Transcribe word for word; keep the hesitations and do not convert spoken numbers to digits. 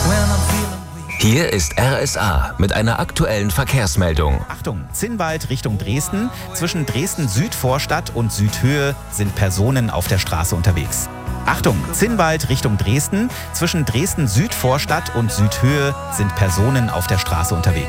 Hier ist R S A mit einer aktuellen Verkehrsmeldung. Achtung, Zinnwald Richtung Dresden. Zwischen Dresden-Südvorstadt und Südhöhe sind Personen auf der Straße unterwegs. Achtung, Zinnwald Richtung Dresden. Zwischen Dresden-Südvorstadt und Südhöhe sind Personen auf der Straße unterwegs.